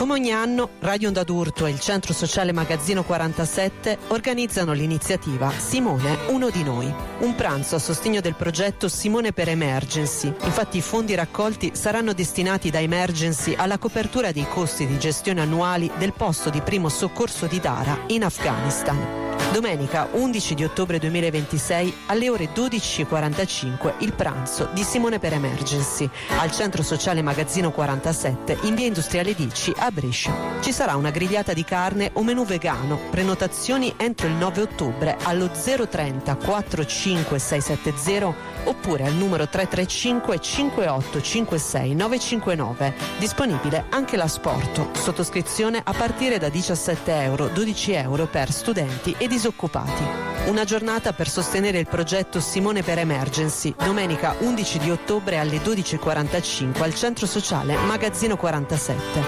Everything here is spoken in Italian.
Come ogni anno, Radio Onda d'Urto e il Centro Sociale Magazzino 47 organizzano l'iniziativa Simone, uno di noi. Un pranzo a sostegno del progetto Simone per Emergency. Infatti i fondi raccolti saranno destinati da Emergency alla copertura dei costi di gestione annuali del posto di primo soccorso di Dara in Afghanistan. Domenica 11 di ottobre 2026 alle ore 12:45 il pranzo di Simone per Emergency al Centro Sociale Magazzino 47 in via Industriale Dici a Brescia. Ci sarà una grigliata di carne o menù vegano. Prenotazioni entro il 9 ottobre allo 030 45 670 oppure al numero 335 5856 959. Disponibile anche l'asporto. Sottoscrizione a partire da €17, €12 per studenti e disoccupati. Una giornata per sostenere il progetto Simone per Emergency, domenica 11 di ottobre alle 12:45 al Centro Sociale Magazzino 47.